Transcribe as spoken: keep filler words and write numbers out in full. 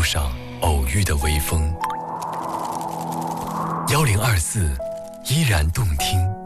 上偶遇的微风。幺零二四依然动听。